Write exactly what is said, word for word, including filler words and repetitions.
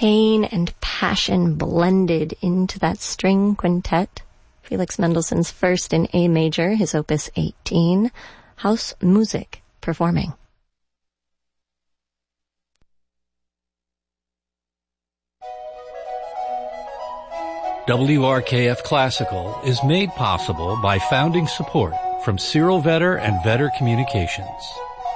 pain and passion blended into that string quintet. Felix Mendelssohn's First in A major, his opus eighteen, Haus Musik, performing. W R K F Classical is made possible by founding support from Cyril Vetter and Vetter Communications.